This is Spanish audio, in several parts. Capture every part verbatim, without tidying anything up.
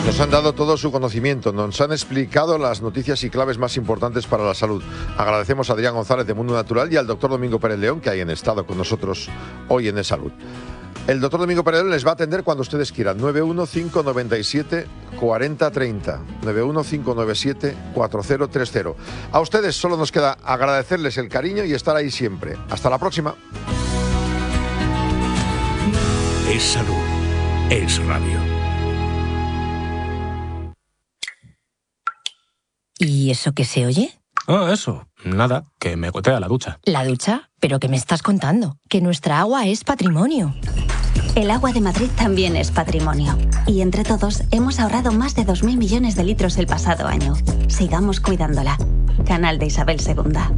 Nos han dado todo su conocimiento, nos han explicado las noticias y claves más importantes para la salud. Agradecemos a Adrián González de Mundo Natural y al doctor Domingo Pérez León, que hay en estado con nosotros hoy en E Salud. El doctor Domingo Pérez León les va a atender cuando ustedes quieran. nueve uno cinco nueve siete cuatro cero tres cero. nueve uno cinco nueve siete cuatro cero tres cero. A ustedes solo nos queda agradecerles el cariño y estar ahí siempre. Hasta la próxima. Es Salud. Es Radio. ¿Y eso qué se oye? Ah, eso. Nada, que me gotea la ducha. ¿La ducha? ¿Pero qué me estás contando? Que nuestra agua es patrimonio. El agua de Madrid también es patrimonio. Y entre todos hemos ahorrado más de dos mil millones de litros el pasado año. Sigamos cuidándola. Canal de Isabel segunda.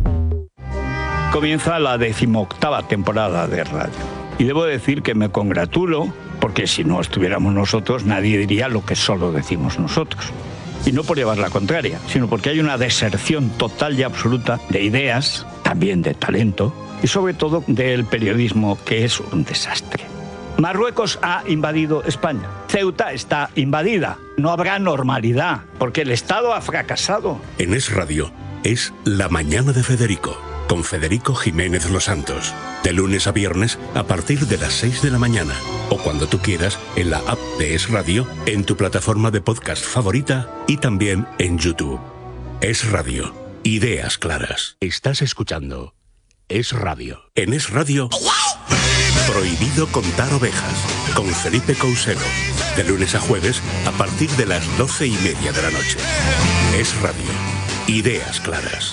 Comienza la decimoctava temporada de radio. Y debo decir que me congratulo, porque si no estuviéramos nosotros, nadie diría lo que solo decimos nosotros. Y no por llevar la contraria, sino porque hay una deserción total y absoluta de ideas, también de talento, y sobre todo del periodismo, que es un desastre. Marruecos ha invadido España. Ceuta está invadida. No habrá normalidad, porque el Estado ha fracasado. En Es Radio es La Mañana de Federico, con Federico Jiménez Los Santos. De lunes a viernes a partir de las seis de la mañana. O cuando tú quieras en la app de Es Radio, en tu plataforma de podcast favorita y también en YouTube. Es Radio. Ideas claras. Estás escuchando Es Radio. En Es Radio, Prohibido contar ovejas, con Felipe Couselo. De lunes a jueves a partir de las doce y media de la noche. Es Radio. Ideas claras.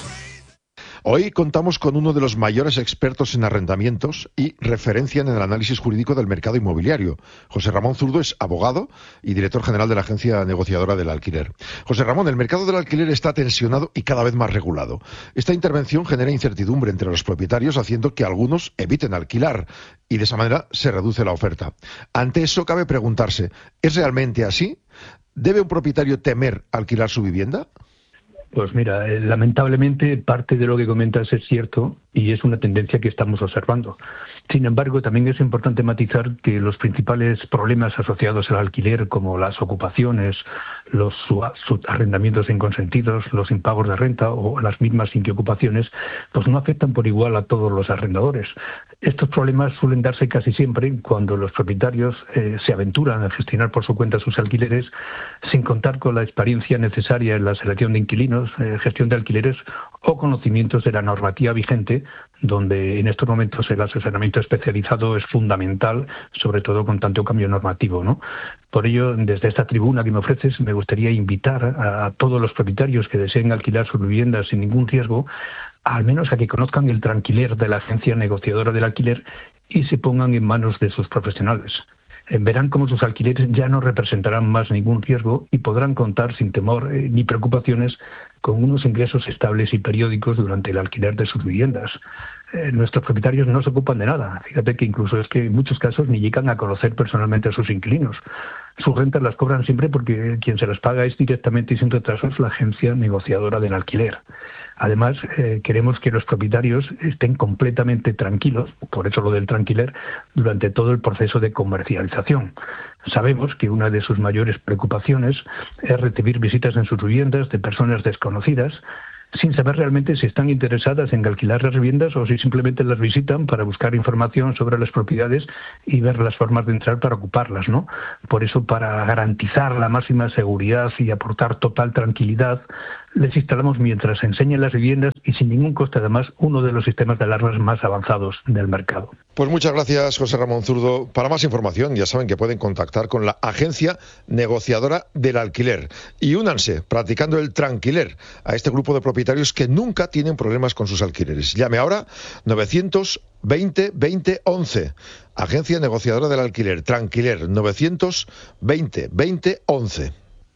Hoy contamos con uno de los mayores expertos en arrendamientos y referencia en el análisis jurídico del mercado inmobiliario. José Ramón Zurdo es abogado y director general de la Agencia Negociadora del Alquiler. José Ramón, el mercado del alquiler está tensionado y cada vez más regulado. Esta intervención genera incertidumbre entre los propietarios, haciendo que algunos eviten alquilar y de esa manera se reduce la oferta. Ante eso cabe preguntarse, ¿es realmente así? ¿Debe un propietario temer alquilar su vivienda? Pues mira, eh, lamentablemente parte de lo que comentas es cierto y es una tendencia que estamos observando. Sin embargo, también es importante matizar que los principales problemas asociados al alquiler, como las ocupaciones, los arrendamientos inconsentidos, los impagos de renta o las mismas inquiocupaciones, pues no afectan por igual a todos los arrendadores. Estos problemas suelen darse casi siempre cuando los propietarios eh, se aventuran a gestionar por su cuenta sus alquileres sin contar con la experiencia necesaria en la selección de inquilinos, eh, gestión de alquileres o conocimientos de la normativa vigente, donde en estos momentos el asesoramiento especializado es fundamental, sobre todo con tanto cambio normativo, ¿no? Por ello, desde esta tribuna que me ofreces, me gustaría invitar a, a todos los propietarios que deseen alquilar sus viviendas sin ningún riesgo, al menos a que conozcan el tranquiler de la Agencia Negociadora del Alquiler y se pongan en manos de sus profesionales. Verán cómo sus alquileres ya no representarán más ningún riesgo y podrán contar sin temor eh, ni preocupaciones con unos ingresos estables y periódicos durante el alquiler de sus viviendas. Eh, nuestros propietarios no se ocupan de nada. Fíjate que incluso es que en muchos casos ni llegan a conocer personalmente a sus inquilinos. Sus rentas las cobran siempre porque quien se las paga es directamente y sin retrasos la Agencia Negociadora del Alquiler. Además, eh, queremos que los propietarios estén completamente tranquilos, por eso lo del tranquiler, durante todo el proceso de comercialización. Sabemos que una de sus mayores preocupaciones es recibir visitas en sus viviendas de personas desconocidas, sin saber realmente si están interesadas en alquilar las viviendas o si simplemente las visitan para buscar información sobre las propiedades y ver las formas de entrar para ocuparlas, ¿no? Por eso, para garantizar la máxima seguridad y aportar total tranquilidad, les instalamos mientras enseñan las viviendas y sin ningún coste además uno de los sistemas de alarmas más avanzados del mercado. Pues muchas gracias, José Ramón Zurdo. Para más información ya saben que pueden contactar con la Agencia Negociadora del Alquiler y únanse practicando el tranquiler a este grupo de propietarios que nunca tienen problemas con sus alquileres. Llame ahora novecientos veinte veinte once. Agencia Negociadora del Alquiler, Tranquiler, novecientos veinte veinte once.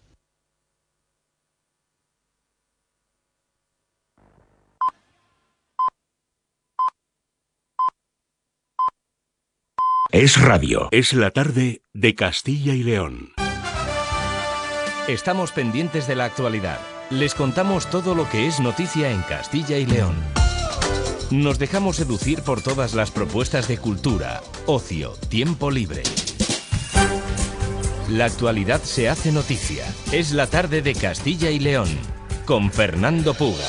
Es Radio. Es la tarde de Castilla y León. Estamos pendientes de la actualidad. Les contamos todo lo que es noticia en Castilla y León. Nos dejamos seducir por todas las propuestas de cultura, ocio, tiempo libre. La actualidad se hace noticia. Es la tarde de Castilla y León, con Fernando Puga.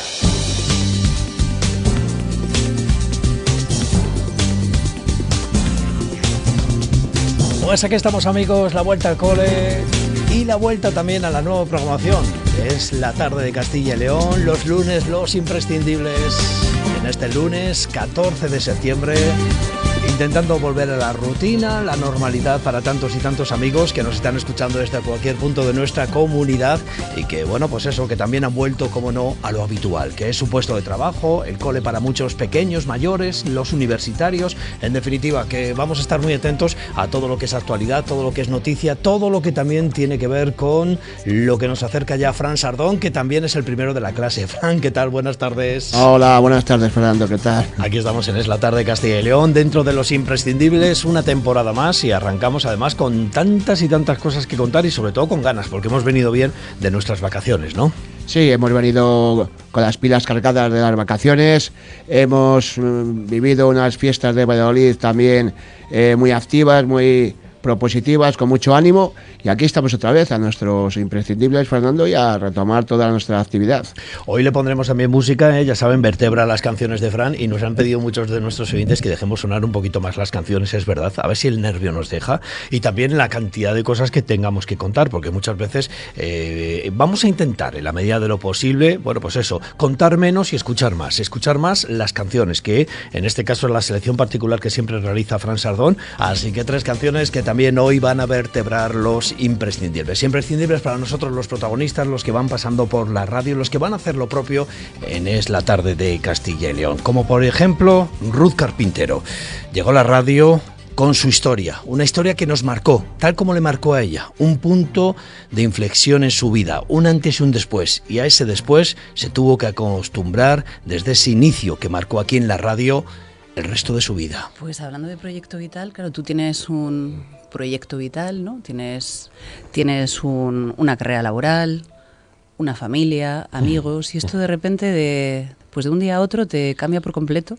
Pues aquí estamos, amigos, la vuelta al cole y la vuelta también a la nueva programación. Es la tarde de Castilla y León, los lunes, los imprescindibles. En este lunes, catorce de septiembre, intentando volver a la rutina, la normalidad para tantos y tantos amigos que nos están escuchando desde cualquier punto de nuestra comunidad y que, bueno, pues eso, que también han vuelto, como no, a lo habitual, que es su puesto de trabajo, el cole para muchos pequeños, mayores, los universitarios, en definitiva, que vamos a estar muy atentos a todo lo que es actualidad, todo lo que es noticia, todo lo que también tiene que ver con lo que nos acerca ya Fran Sardón, que también es el primero de la clase. Fran, ¿qué tal? Buenas tardes. Hola, buenas tardes, Fernando, ¿qué tal? Aquí estamos en Es la tarde de Castilla y León, dentro de los imprescindibles, una temporada más, y arrancamos además con tantas y tantas cosas que contar y sobre todo con ganas, porque hemos venido bien de nuestras vacaciones, ¿no? Sí, hemos venido con las pilas cargadas de las vacaciones, hemos mm, vivido unas fiestas de Valladolid también eh, muy activas, muy propositivas, con mucho ánimo, y aquí estamos otra vez a nuestros imprescindibles, Fernando, y a retomar toda nuestra actividad. Hoy le pondremos también música, ¿eh? Ya saben, vertebra las canciones de Fran, y nos han pedido muchos de nuestros oyentes que dejemos sonar un poquito más las canciones, es verdad, a ver si el nervio nos deja, y también la cantidad de cosas que tengamos que contar, porque muchas veces eh, vamos a intentar, en la medida de lo posible, bueno, pues eso, contar menos y escuchar más, escuchar más las canciones, que en este caso es la selección particular que siempre realiza Fran Sardón, así que tres canciones que también hoy van a vertebrar los imprescindibles. Imprescindibles para nosotros, los protagonistas, los que van pasando por la radio, los que van a hacer lo propio en Es la tarde de Castilla y León. Como por ejemplo, Ruth Carpintero. Llegó a la radio con su historia, una historia que nos marcó, tal como le marcó a ella, un punto de inflexión en su vida, un antes y un después, y a ese después se tuvo que acostumbrar desde ese inicio que marcó aquí en la radio el resto de su vida. Pues hablando de proyecto vital, claro, tú tienes un proyecto vital, ¿no? Tienes, tienes un, una carrera laboral, una familia, amigos, y esto de repente, de, pues de un día a otro, te cambia por completo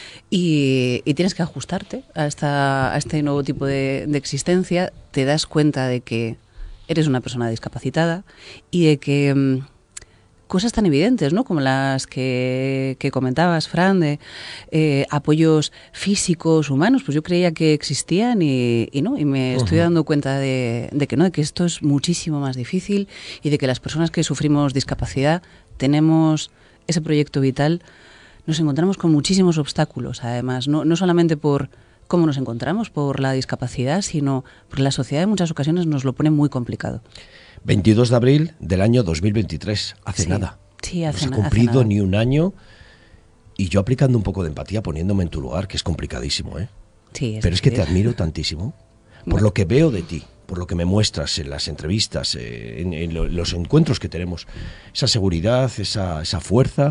y, y tienes que ajustarte a, esta, a este nuevo tipo de, de existencia. Te das cuenta de que eres una persona discapacitada y de que cosas tan evidentes, ¿no? Como las que, que comentabas, Fran, de eh, apoyos físicos, humanos, pues yo creía que existían y, y no, y me uh-huh. estoy dando cuenta de, de que no, de que esto es muchísimo más difícil y de que las personas que sufrimos discapacidad tenemos ese proyecto vital, nos encontramos con muchísimos obstáculos, además, no, no solamente por cómo nos encontramos, por la discapacidad, sino porque la sociedad en muchas ocasiones nos lo pone muy complicado. veintidós de abril del año dos mil veintitrés, hace sí, nada. Sí, hace no se ha cumplido ni un año, y yo aplicando un poco de empatía, poniéndome en tu lugar, que es complicadísimo, ¿eh? Sí, es Pero es que te admiro tantísimo, por bueno. lo que veo de ti, por lo que me muestras en las entrevistas, eh, en, en lo, los encuentros que tenemos, esa seguridad, esa, esa fuerza,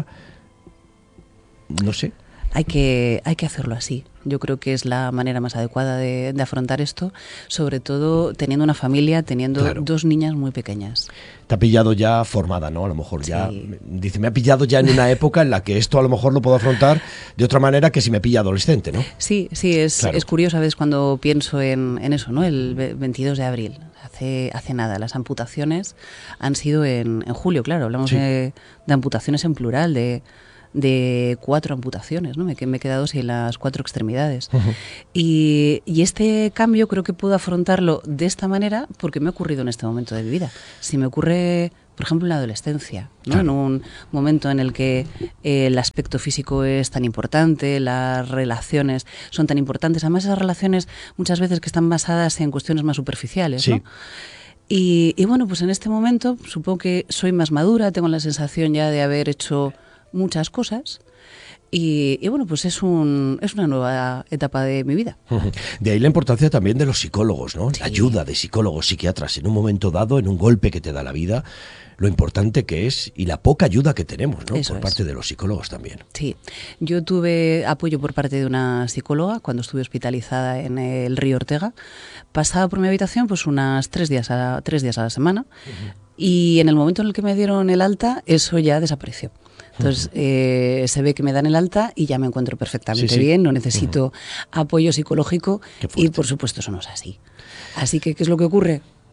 no sé. Hay que, hay que hacerlo así. Yo creo que es la manera más adecuada de, de afrontar esto, sobre todo teniendo una familia, teniendo claro. dos niñas muy pequeñas. Te ha pillado ya formada, ¿no? A lo mejor sí. ya, dice, me ha pillado ya en una época en la que esto a lo mejor lo puedo afrontar de otra manera que si me pilla adolescente, ¿no? Sí, sí, es, claro. es curioso a veces cuando pienso en, en eso, ¿no? El veintidós de abril, hace, hace nada, las amputaciones han sido en, en julio, claro, hablamos sí. de, de amputaciones en plural, de... de cuatro amputaciones, ¿no? Me, me he quedado sin las cuatro extremidades. Uh-huh. Y, y este cambio creo que puedo afrontarlo de esta manera porque me ha ocurrido en este momento de mi vida. Si me ocurre, por ejemplo, en la adolescencia, ¿no? Claro. En un momento en el que eh, el aspecto físico es tan importante, las relaciones son tan importantes, además esas relaciones muchas veces que están basadas en cuestiones más superficiales, sí. ¿no? Y, y bueno, pues en este momento supongo que soy más madura, tengo la sensación ya de haber hecho muchas cosas y, y bueno, pues es un es una nueva etapa de mi vida. De ahí la importancia también de los psicólogos, ¿no? Sí. La ayuda de psicólogos, psiquiatras en un momento dado, en un golpe que te da la vida, lo importante que es y la poca ayuda que tenemos, ¿no? Eso por es. parte de los psicólogos también. Sí, yo tuve apoyo por parte de una psicóloga cuando estuve hospitalizada en el Río Ortega. Pasaba por mi habitación pues unas tres días a, tres días a la semana uh-huh. y en el momento en el que me dieron el alta, eso ya desapareció. Entonces, eh, se ve que me dan el alta y ya me encuentro perfectamente sí, sí. bien, no necesito uh-huh. apoyo psicológico y, por supuesto, eso no es así. Así que, ¿qué es lo que ocurre?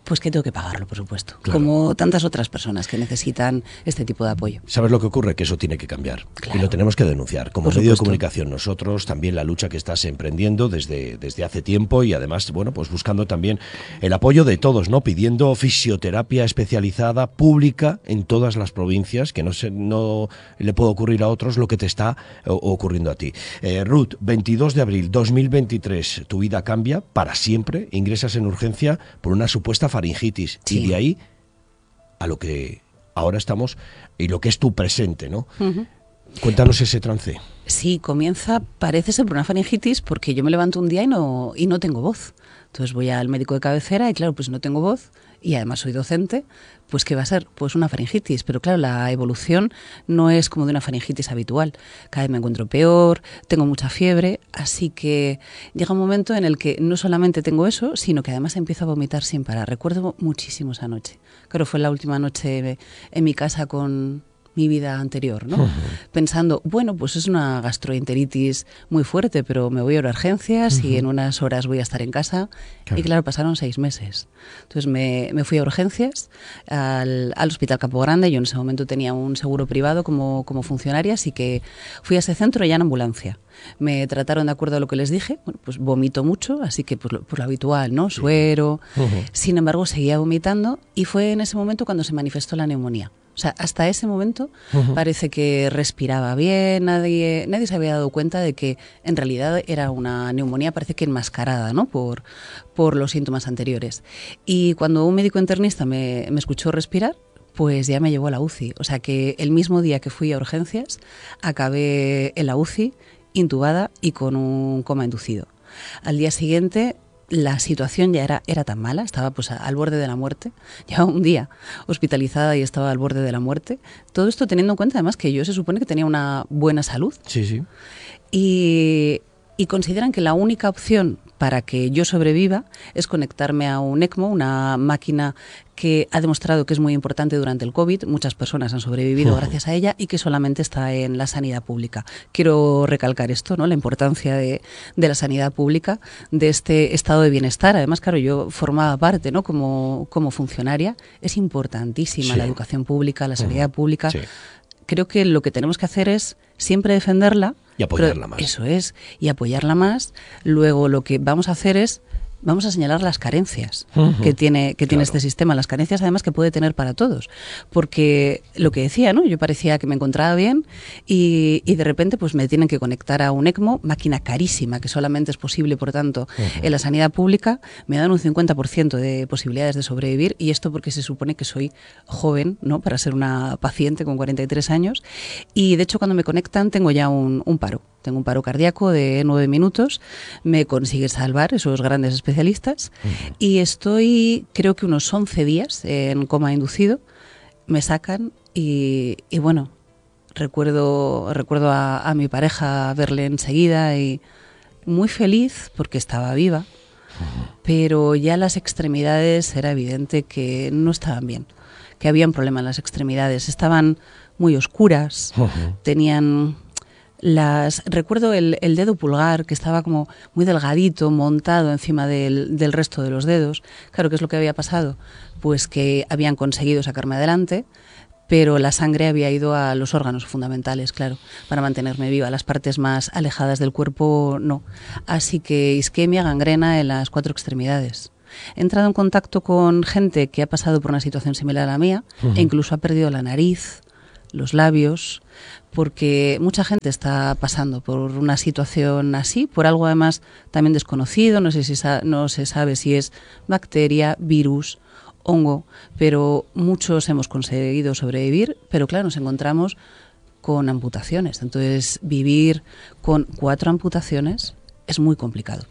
pues que tengo que pagarlo, por supuesto. Claro. Como tantas otras personas que necesitan este tipo de apoyo. ¿Sabes lo que ocurre? Que eso tiene que cambiar. Claro. Y lo tenemos que denunciar. Como Por medio de supuesto. comunicación, nosotros, también la lucha que estás emprendiendo desde, desde hace tiempo y además, bueno, pues buscando también el apoyo de todos, ¿no? Pidiendo fisioterapia especializada, pública, en todas las provincias, que no, se, no le puede ocurrir a otros lo que te está o, ocurriendo a ti. Eh, Ruth, veintidós de abril dos mil veintitrés, tu vida cambia para siempre, ingresas en urgencia por una supuesta faringitis. Sí. Y de ahí a lo que ahora estamos y lo que es tu presente, ¿no? Uh-huh. Cuéntanos ese trance. Sí, comienza, parece ser por una faringitis, porque yo me levanto un día y no, y no tengo voz. Entonces voy al médico de cabecera y claro, pues no tengo voz y además soy docente, pues ¿qué va a ser? Pues una faringitis. Pero claro, la evolución no es como de una faringitis habitual. Cada vez me encuentro peor, tengo mucha fiebre, así que llega un momento en el que no solamente tengo eso, sino que además empiezo a vomitar sin parar. Recuerdo muchísimo esa noche. Claro, fue la última noche en mi casa con mi vida anterior, ¿no? Uh-huh. Pensando, bueno, pues es una gastroenteritis muy fuerte, pero me voy a urgencias uh-huh. y en unas horas voy a estar en casa. Claro. Y claro, pasaron seis meses. Entonces me, me fui a urgencias al, al Hospital Campo Grande. Yo en ese momento tenía un seguro privado como, como funcionaria, así que fui a ese centro ya en ambulancia. Me trataron de acuerdo a lo que les dije. Bueno, pues vomito mucho, así que pues lo, pues lo habitual, ¿no? Suero. Uh-huh. Sin embargo, seguía vomitando y fue en ese momento cuando se manifestó la neumonía. O sea, hasta ese momento uh-huh. parece que respiraba bien, nadie, nadie se había dado cuenta de que en realidad era una neumonía, parece que enmascarada, ¿no? Por, por los síntomas anteriores. Y cuando un médico internista me, me escuchó respirar, pues ya me llevó a la U C I. O sea que el mismo día que fui a urgencias, acabé en la U C I, intubada y con un coma inducido. Al día siguiente la situación ya era, era tan mala, estaba pues al borde de la muerte, llevaba un día hospitalizada y estaba al borde de la muerte. Todo esto teniendo en cuenta además que yo se supone que tenía una buena salud. Sí, sí. Y, y consideran que la única opción para que yo sobreviva es conectarme a un ECMO, una máquina que ha demostrado que es muy importante durante el COVID. Muchas personas han sobrevivido uh-huh. gracias a ella y que solamente está en la sanidad pública. Quiero recalcar esto, ¿no? La importancia de, de la sanidad pública, de este estado de bienestar. Además, claro, yo formaba parte, ¿no? Como, como funcionaria. Es importantísima sí. la educación pública, la sanidad uh-huh. pública. Sí. Creo que lo que tenemos que hacer es siempre defenderla. Y apoyarla más. Eso es, y apoyarla más. Luego lo que vamos a hacer es, vamos a señalar las carencias uh-huh. que tiene que tiene claro. este sistema, las carencias además que puede tener para todos. Porque lo que decía, ¿no? Yo parecía que me encontraba bien y, y de repente pues me tienen que conectar a un ECMO, máquina carísima, que solamente es posible, por tanto, uh-huh. en la sanidad pública. Me dan un cincuenta por ciento de posibilidades de sobrevivir, y esto porque se supone que soy joven, ¿no? Para ser una paciente con cuarenta y tres años. Y de hecho cuando me conectan tengo ya un, un paro. Tengo un paro cardíaco de nueve minutos, me consigue salvar esos grandes especialistas uh-huh. y estoy, creo que unos once días en coma inducido, me sacan y, y bueno, recuerdo, recuerdo a, a mi pareja verle enseguida y muy feliz porque estaba viva, uh-huh. pero ya las extremidades era evidente que no estaban bien, que había un problema en las extremidades, estaban muy oscuras, uh-huh. tenían... Las, recuerdo el, el dedo pulgar que estaba como muy delgadito, montado encima del, del resto de los dedos. Claro, ¿qué es lo que había pasado? Pues que habían conseguido sacarme adelante, pero la sangre había ido a los órganos fundamentales, claro, para mantenerme viva. Las partes más alejadas del cuerpo, no. Así que isquemia, gangrena en las cuatro extremidades. He entrado en contacto con gente que ha pasado por una situación similar a la mía uh-huh. e incluso ha perdido la nariz, los labios, porque mucha gente está pasando por una situación así, por algo además también desconocido, no sé si sa- no se sabe si es bacteria, virus, hongo, pero muchos hemos conseguido sobrevivir, pero claro, nos encontramos con amputaciones, entonces vivir con cuatro amputaciones es muy complicado.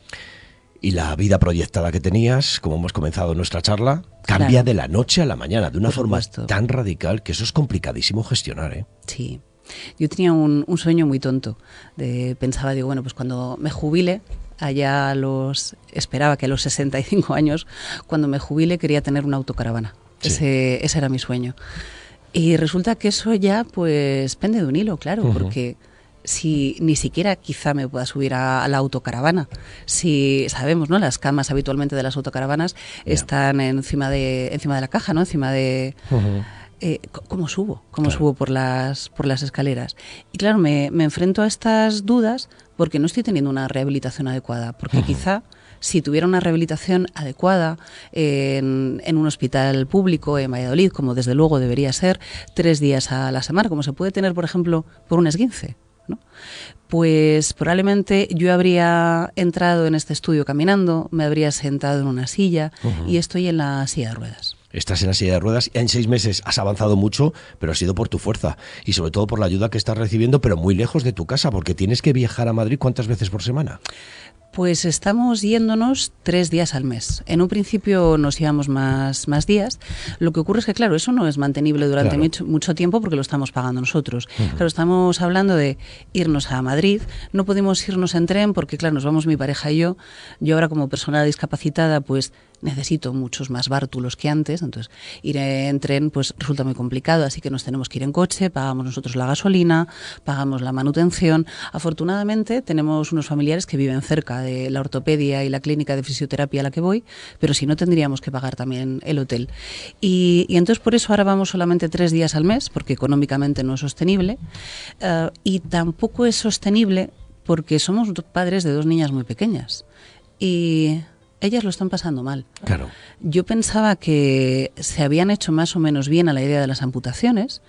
Y la vida proyectada que tenías, como hemos comenzado nuestra charla, cambia claro. de la noche a la mañana, de una Por forma supuesto. tan radical que eso es complicadísimo gestionar, ¿eh? Sí. Yo tenía un, un sueño muy tonto. De, pensaba, digo, bueno, pues cuando me jubile, allá a los... Esperaba que a los sesenta y cinco años, cuando me jubile, quería tener una autocaravana. Sí. Ese, ese era mi sueño. Y resulta que eso ya, pues, pende de un hilo, claro, uh-huh. porque si ni siquiera quizá me pueda subir a, a la autocaravana. Si sabemos, ¿no? Las camas habitualmente de las autocaravanas yeah. están encima de encima de la caja, ¿no? Encima de uh-huh. eh, ¿Cómo subo? ¿Cómo claro. subo por las por las escaleras? Y claro, me, me enfrento a estas dudas porque no estoy teniendo una rehabilitación adecuada, porque uh-huh. quizá si tuviera una rehabilitación adecuada en, en un hospital público en Valladolid, como desde luego debería ser, tres días a la semana, como se puede tener, por ejemplo, por un esguince, ¿no? Pues probablemente yo habría entrado en este estudio caminando, me habría sentado en una silla uh-huh. y estoy en la silla de ruedas. Estás en la silla de ruedas, en seis meses has avanzado mucho, pero ha sido por tu fuerza y sobre todo por la ayuda que estás recibiendo, pero muy lejos de tu casa, porque tienes que viajar a Madrid ¿cuántas veces por semana? Pues estamos yéndonos tres días al mes. En un principio nos íbamos más, más días. Lo que ocurre es que, claro, eso no es mantenible durante claro. mucho, mucho tiempo porque lo estamos pagando nosotros. Uh-huh. Claro, estamos hablando de irnos a Madrid. No podemos irnos en tren porque, claro, nos vamos mi pareja y yo. Yo ahora como persona discapacitada, pues necesito muchos más bártulos que antes. Entonces, ir en tren pues resulta muy complicado, así que nos tenemos que ir en coche, pagamos nosotros la gasolina, pagamos la manutención. Afortunadamente tenemos unos familiares que viven cerca de la ortopedia y la clínica de fisioterapia a la que voy, pero si no tendríamos que pagar también el hotel. Y, y entonces por eso ahora vamos solamente tres días al mes, porque económicamente no es sostenible, uh, y tampoco es sostenible porque somos padres de dos niñas muy pequeñas y ellas lo están pasando mal. Claro. Yo pensaba que se habían hecho más o menos bien a la idea de las amputaciones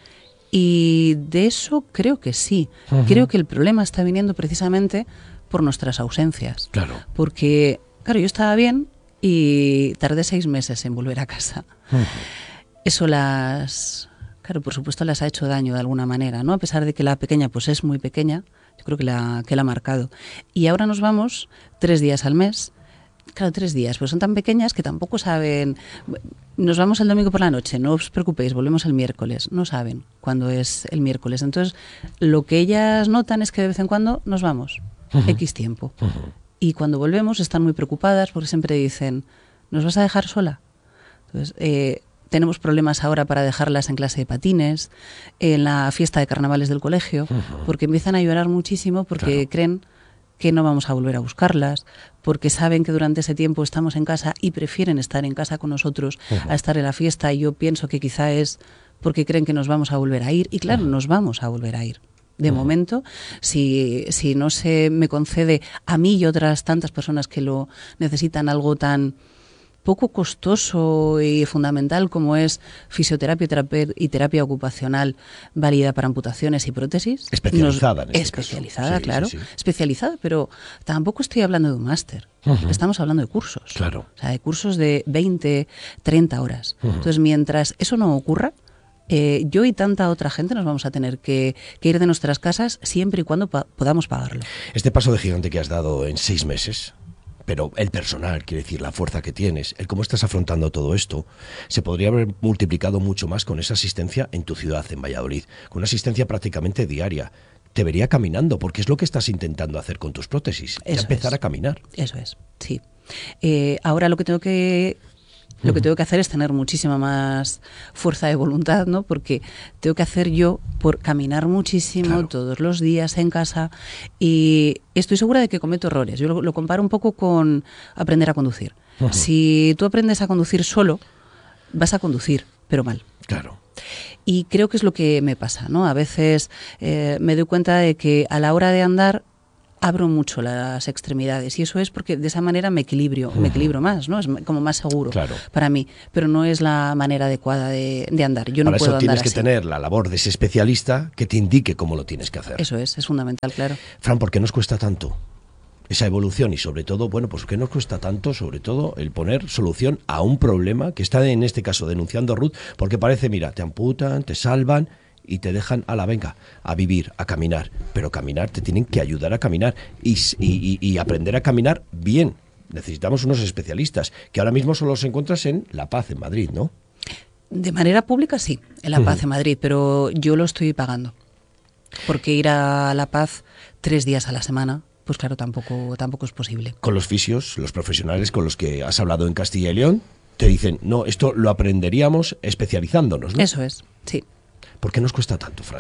y de eso creo que sí. Uh-huh. Creo que el problema está viniendo precisamente por nuestras ausencias. Claro. Porque, claro, yo estaba bien y tardé seis meses en volver a casa. Uh-huh. Eso las... Claro, por supuesto las ha hecho daño de alguna manera, ¿no? A pesar de que la pequeña pues es muy pequeña, yo creo que la, que la ha marcado. Y ahora nos vamos tres días al mes. Claro, tres días, pues son tan pequeñas que tampoco saben. Nos vamos el domingo por la noche, no os preocupéis, volvemos el miércoles. No saben cuándo es el miércoles. Entonces, lo que ellas notan es que de vez en cuando nos vamos, uh-huh. X tiempo. Uh-huh. Y cuando volvemos están muy preocupadas porque siempre dicen, ¿nos vas a dejar sola? Entonces, eh, tenemos problemas ahora para dejarlas en clase de patines, en la fiesta de carnavales del colegio, uh-huh. porque empiezan a llorar muchísimo porque claro. creen que no vamos a volver a buscarlas, porque saben que durante ese tiempo estamos en casa y prefieren estar en casa con nosotros uh-huh. a estar en la fiesta, y yo pienso que quizá es porque creen que nos vamos a volver a ir, y claro, uh-huh. nos vamos a volver a ir. De uh-huh. momento, si, si no se me concede a mí y otras tantas personas que lo necesitan algo tan poco costoso y fundamental como es fisioterapia y terapia ocupacional válida para amputaciones y prótesis. Especializada. Nos, en este especializada, caso. Sí, claro. Sí, sí. Especializada, pero tampoco estoy hablando de un máster. Uh-huh. Estamos hablando de cursos. Claro. O sea, de cursos de veinte, treinta horas. Uh-huh. Entonces, mientras eso no ocurra, eh, yo y tanta otra gente nos vamos a tener que, que ir de nuestras casas siempre y cuando pa- podamos pagarlo. Este paso de gigante que has dado en seis meses... Pero el personal, quiere decir, la fuerza que tienes, el cómo estás afrontando todo esto, se podría haber multiplicado mucho más con esa asistencia en tu ciudad, en Valladolid, con una asistencia prácticamente diaria. Te vería caminando, porque es lo que estás intentando hacer con tus prótesis, ya empezar es. a caminar. Eso es, sí. Eh, ahora lo que tengo que... Lo que tengo que hacer es tener muchísima más fuerza de voluntad, ¿no? Porque tengo que hacer yo por caminar muchísimo claro. todos los días en casa, y estoy segura de que cometo errores. Yo lo, lo comparo un poco con aprender a conducir. Uh-huh. Si tú aprendes a conducir solo, vas a conducir, pero mal. Claro. Y creo que es lo que me pasa, ¿no? A veces eh, me doy cuenta de que a la hora de andar abro mucho las extremidades, y eso es porque de esa manera me equilibrio, uh-huh. me equilibro más, ¿no? Es como más seguro claro. para mí, pero no es la manera adecuada de, de andar. Yo no para puedo eso andar tienes que así. tener la labor de ese especialista que te indique cómo lo tienes que hacer. Eso es, es fundamental, claro. Fran, ¿por qué nos cuesta tanto esa evolución? Y sobre todo, bueno, pues ¿qué nos cuesta tanto, sobre todo, el poner solución a un problema que está en este caso denunciando Ruth? Porque parece, mira, te amputan, te salvan y te dejan a la venga, a vivir, a caminar. Pero caminar, te tienen que ayudar a caminar y, y, y aprender a caminar bien. Necesitamos unos especialistas, que ahora mismo solo los encuentras en La Paz, en Madrid, ¿no? De manera pública sí, en La Paz, uh-huh. en Madrid, pero yo lo estoy pagando. Porque ir a La Paz tres días a la semana, pues claro, tampoco, tampoco es posible. Con los fisios, los profesionales con los que has hablado en Castilla y León, te dicen, no, esto lo aprenderíamos especializándonos, ¿no? Eso es, sí. ¿Por qué nos cuesta tanto, Fran?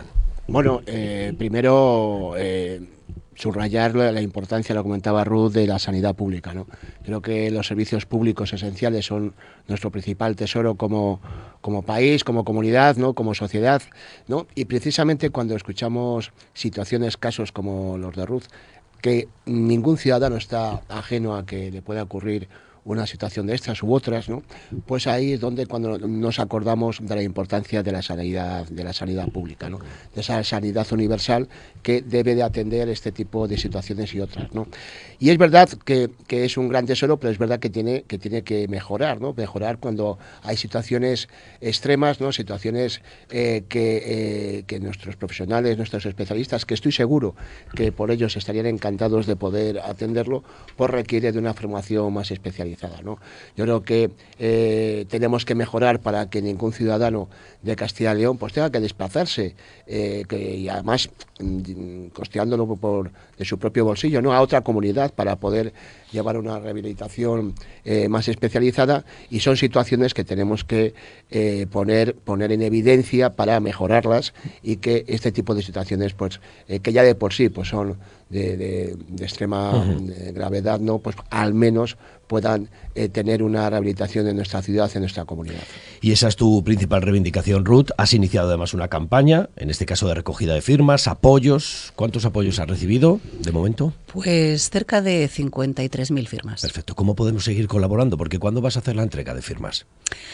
Bueno, eh, primero eh, subrayar la, la importancia, lo comentaba Ruth, de la sanidad pública, ¿no? Creo que los servicios públicos esenciales son nuestro principal tesoro como, como país, como comunidad, ¿no? Como sociedad, ¿no? Y precisamente cuando escuchamos situaciones, casos como los de Ruth, que ningún ciudadano está ajeno a que le pueda ocurrir una situación de estas u otras, ¿no? Pues ahí es donde cuando nos acordamos de la importancia de la sanidad, de la sanidad pública, ¿no? De esa sanidad universal que debe de atender este tipo de situaciones y otras, ¿no? Y es verdad que, que es un gran tesoro, pero es verdad que tiene que tiene que mejorar, ¿no? Mejorar cuando hay situaciones extremas, ¿no? Situaciones eh, que, eh, que nuestros profesionales, nuestros especialistas, que estoy seguro que por ellos estarían encantados de poder atenderlo, pues requiere de una formación más especializada, ¿no? Yo creo que eh, tenemos que mejorar para que ningún ciudadano de Castilla y León pues tenga que desplazarse eh, que, y además mm, costeándolo por, de su propio bolsillo, ¿no? A otra comunidad para poder llevar una rehabilitación eh, más especializada, y son situaciones que tenemos que eh, poner, poner en evidencia para mejorarlas, y que este tipo de situaciones pues eh, que ya de por sí pues son de, de, de extrema uh-huh. de gravedad, ¿no? Pues al menos puedan eh, tener una rehabilitación en nuestra ciudad, en nuestra comunidad. Y esa es tu principal reivindicación, Ruth. Has iniciado además una campaña, en este caso de recogida de firmas, apoyos. ¿Cuántos apoyos has recibido de momento? Pues cerca de cincuenta y tres mil firmas. Perfecto. ¿Cómo podemos seguir colaborando? Porque ¿cuándo vas a hacer la entrega de firmas?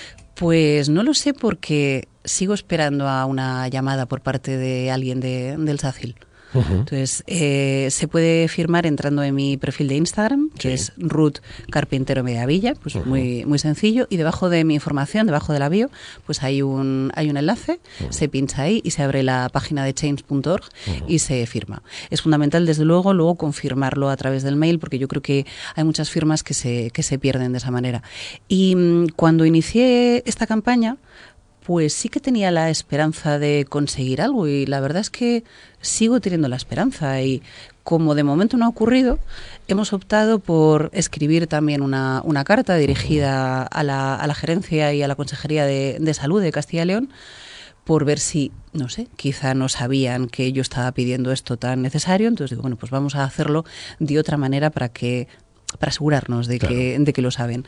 Pues no lo sé, porque sigo esperando a una llamada por parte de alguien de, del SACIL. Uh-huh. Entonces, eh, se puede firmar entrando en mi perfil de Instagram, que sí. es Ruth Carpintero Mediavilla, pues uh-huh. muy, muy sencillo, y debajo de mi información, debajo de la bio, pues hay un, hay un enlace, uh-huh. se pincha ahí y se abre la página de change punto org uh-huh. y se firma. Es fundamental, desde luego, luego confirmarlo a través del mail, porque yo creo que hay muchas firmas que se, que se pierden de esa manera. Y mmm, cuando inicié esta campaña, pues sí que tenía la esperanza de conseguir algo, y la verdad es que sigo teniendo la esperanza, y como de momento no ha ocurrido, hemos optado por escribir también una, una carta dirigida a la, a la gerencia y a la Consejería de, de Salud de Castilla y León, por ver si, no sé, quizá no sabían que yo estaba pidiendo esto tan necesario. Entonces digo, bueno, pues vamos a hacerlo de otra manera para que para asegurarnos de, claro. que, de que lo saben.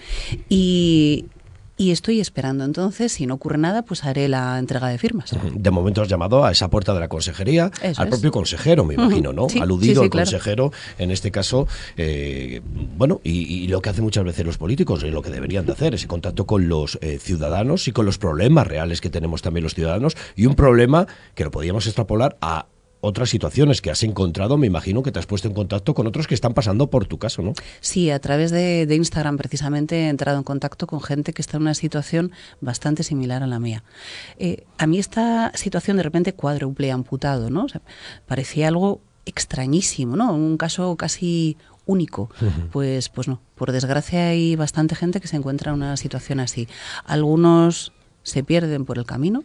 Y... Y estoy esperando, entonces, si no ocurre nada, pues haré la entrega de firmas. De momento has llamado a esa puerta de la consejería, Eso al es. propio consejero, me imagino, ¿no? Sí, Aludido sí, sí, al claro. consejero, en este caso, eh, bueno, y, y lo que hacen muchas veces los políticos, y lo que deberían de hacer, ese contacto con los eh, ciudadanos y con los problemas reales que tenemos también los ciudadanos, y un problema que lo podríamos extrapolar a otras situaciones que has encontrado. Me imagino que te has puesto en contacto con otros que están pasando por tu caso, ¿no? Sí, a través de, de Instagram precisamente he entrado en contacto con gente que está en una situación bastante similar a la mía. Eh, a mí esta situación de repente cuádruple amputado, ¿no? O sea, parecía algo extrañísimo, ¿no? Un caso casi único. Uh-huh. Pues, pues no, por desgracia hay bastante gente que se encuentra en una situación así. Algunos se pierden por el camino,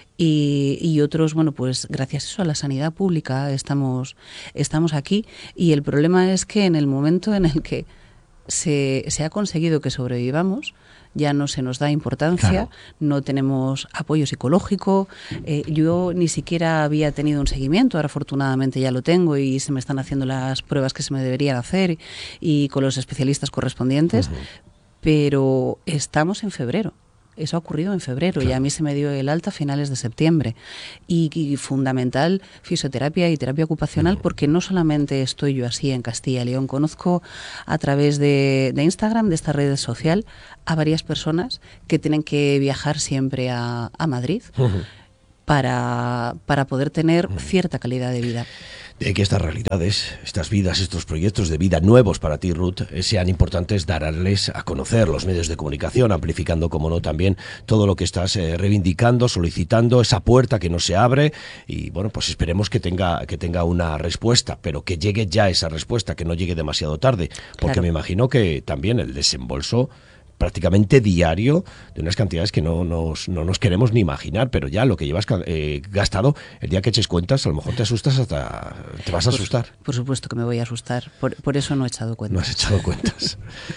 Y, y otros, bueno, pues gracias a eso, a la sanidad pública estamos, estamos aquí, y el problema es que en el momento en el que se, se ha conseguido que sobrevivamos, ya no se nos da importancia, claro. no tenemos apoyo psicológico, eh, yo ni siquiera había tenido un seguimiento, ahora afortunadamente ya lo tengo y se me están haciendo las pruebas que se me deberían hacer, y, y con los especialistas correspondientes, uh-huh. pero estamos en febrero. Eso ha ocurrido en febrero, claro. y a mí se me dio el alta a finales de septiembre. Y, y fundamental, fisioterapia y terapia ocupacional, porque no solamente estoy yo así en Castilla y León, conozco a través de, de Instagram, de esta red social, a varias personas que tienen que viajar siempre a, a Madrid uh-huh. para, para poder tener uh-huh. cierta calidad de vida. De que estas realidades, estas vidas, estos proyectos de vida nuevos para ti, Ruth, sean importantes, darles a conocer los medios de comunicación, amplificando, como no, también todo lo que estás eh, reivindicando, solicitando, esa puerta que no se abre, y bueno, pues esperemos que tenga, que tenga una respuesta, pero que llegue ya esa respuesta, que no llegue demasiado tarde, porque claro. me imagino que también el desembolso prácticamente diario de unas cantidades que no nos, no nos queremos ni imaginar, pero ya lo que llevas eh, gastado, el día que eches cuentas, a lo mejor te asustas hasta... te vas a por, asustar. Por supuesto que me voy a asustar, por, por eso no he echado cuentas. No has echado cuentas.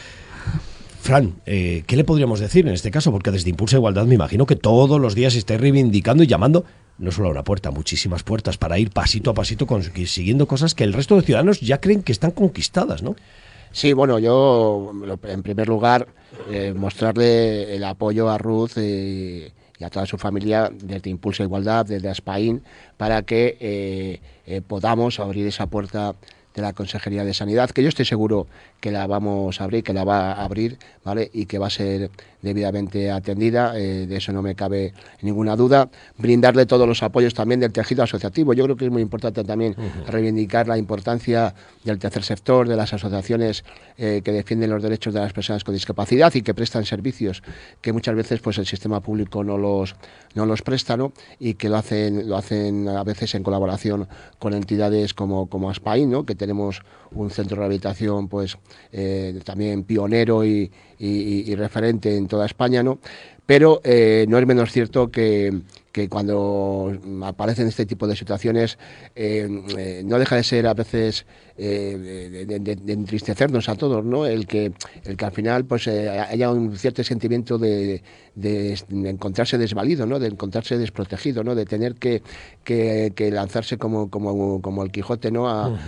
Fran, eh, ¿qué le podríamos decir en este caso? Porque desde Impulsa Igualdad me imagino que todos los días estáis reivindicando y llamando no solo una puerta, muchísimas puertas para ir pasito a pasito consiguiendo cosas que el resto de ciudadanos ya creen que están conquistadas, ¿no? Sí, bueno, yo en primer lugar eh, mostrarle el apoyo a Ruth y, y a toda su familia desde Impulsa Igualdad, desde Aspain, para que eh, eh, podamos abrir esa puerta de la Consejería de Sanidad, que yo estoy seguro que la vamos a abrir, que la va a abrir, ¿vale? Y que va a ser debidamente atendida, eh, de eso no me cabe ninguna duda. Brindarle todos los apoyos también del tejido asociativo. Yo creo que es muy importante también uh-huh. reivindicar la importancia del tercer sector, de las asociaciones eh, que defienden los derechos de las personas con discapacidad y que prestan servicios que muchas veces pues el sistema público no los no los presta, ¿no? Y que lo hacen lo hacen a veces en colaboración con entidades como como Aspain, ¿no? Que tenemos un centro de rehabilitación pues eh, también pionero y, y, y referente en toda España, ¿no? Pero eh, no es menos cierto que, que cuando aparecen este tipo de situaciones eh, eh, no deja de ser a veces eh, de, de, de, de entristecernos a todos, ¿no? El que, el que al final pues eh, haya un cierto sentimiento de, de, de encontrarse desvalido, ¿no? De encontrarse desprotegido, ¿no? De tener que, que, que lanzarse como, como, como el Quijote, ¿no? A, uh-huh.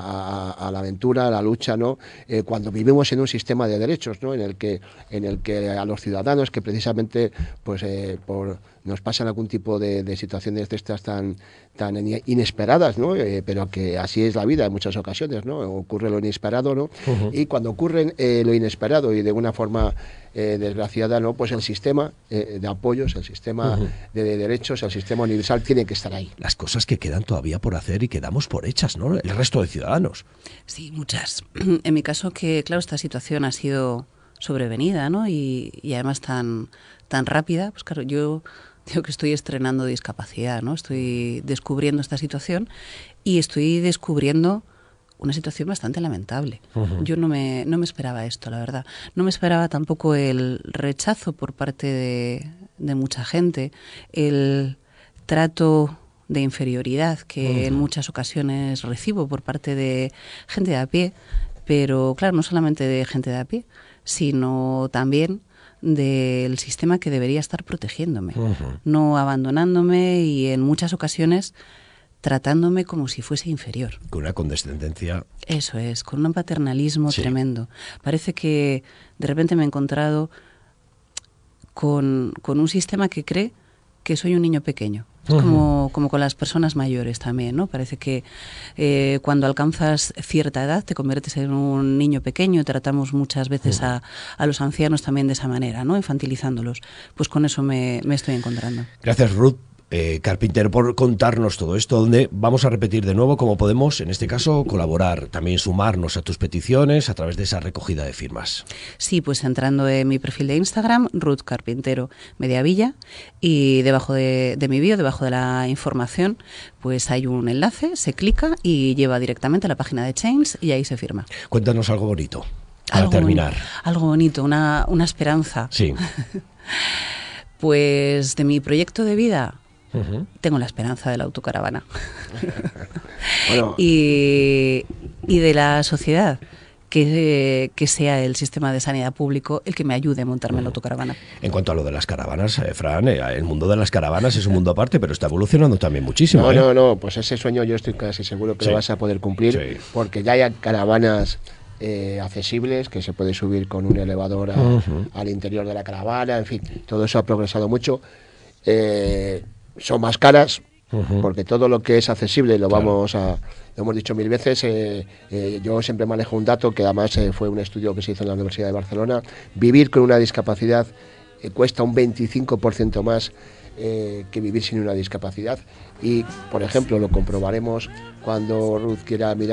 a, a, a la aventura, a la lucha, ¿no? Eh, cuando vivimos en un sistema de derechos, ¿no? En el que, en el que a los ciudadanos que precisamente pues eh, por nos pasan algún tipo de, de situaciones de estas tan tan inesperadas, ¿no? Eh, pero que así es la vida en muchas ocasiones, ¿no? Ocurre lo inesperado, ¿no? Uh-huh. Y cuando ocurre eh, lo inesperado y de una forma eh, desgraciada, ¿no? Pues el sistema eh, de apoyos, el sistema uh-huh. de, de derechos, el sistema universal tiene que estar ahí. Las cosas que quedan todavía por hacer y que damos por hechas, ¿no? El resto de ciudadanos. Sí, muchas. En mi caso, que claro, esta situación ha sido sobrevenida, ¿no? Y, y además tan tan rápida, pues claro, yo digo que estoy estrenando discapacidad, ¿no? Estoy descubriendo esta situación y estoy descubriendo una situación bastante lamentable. Uh-huh. Yo no me no me esperaba esto, la verdad. No me esperaba tampoco el rechazo por parte de, de mucha gente, el trato de inferioridad que uh-huh. en muchas ocasiones recibo por parte de gente de a pie, pero claro, no solamente de gente de a pie, sino también del sistema que debería estar protegiéndome, uh-huh. no abandonándome y en muchas ocasiones tratándome como si fuese inferior. Con una condescendencia. Eso es, con un paternalismo sí. tremendo. Parece que de repente me he encontrado con, con un sistema que cree que soy un niño pequeño. Es uh-huh. como, como con las personas mayores también, ¿no? Parece que eh, cuando alcanzas cierta edad te conviertes en un niño pequeño. Tratamos muchas veces uh-huh. a, a los ancianos también de esa manera, ¿no? Infantilizándolos. Pues con eso me, me estoy encontrando. Gracias, Ruth. Eh, Carpintero, por contarnos todo esto, donde vamos a repetir de nuevo cómo podemos, en este caso, colaborar, también sumarnos a tus peticiones a través de esa recogida de firmas. Sí, pues entrando en mi perfil de Instagram, Ruth Carpintero Mediavilla, y debajo de, de mi bio, debajo de la información, pues hay un enlace, se clica y lleva directamente a la página de Change y ahí se firma. Cuéntanos algo bonito, para algo terminar. Bonito, algo bonito, una, una esperanza. Sí. Pues de mi proyecto de vida... Uh-huh. Tengo la esperanza de la autocaravana. Bueno. y, y de la sociedad, que, que sea el sistema de sanidad público el que me ayude a montarme uh-huh. en la autocaravana. En cuanto a lo de las caravanas, eh, Fran, eh, el mundo de las caravanas es un mundo aparte, pero está evolucionando también muchísimo. No, ¿eh? no, no, pues ese sueño yo estoy casi seguro que sí. lo vas a poder cumplir, sí. porque ya hay caravanas eh, accesibles, que se puede subir con un elevador a, uh-huh. al interior de la caravana, en fin, todo eso ha progresado mucho. Eh, son más caras, uh-huh. porque todo lo que es accesible lo claro. vamos a, lo hemos dicho mil veces, eh, eh, yo siempre manejo un dato que además eh, fue un estudio que se hizo en la Universidad de Barcelona. Vivir con una discapacidad eh, cuesta un veinticinco por ciento más eh, que vivir sin una discapacidad, y por ejemplo lo comprobaremos cuando Ruth quiera mirar